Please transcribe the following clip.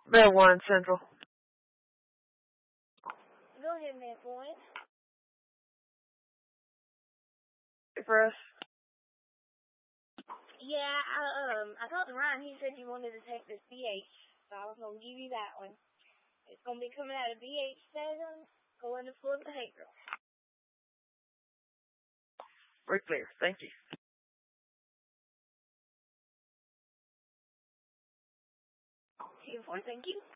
Bell 1 Central. Go ahead, man, point. For us. Yeah, I talked to Ryan. He said you wanted to take this BH, so I was going to give you that one. It's going to be coming out of BH7, going to Fort Behavioral. We're clear. Thank you. Thank you.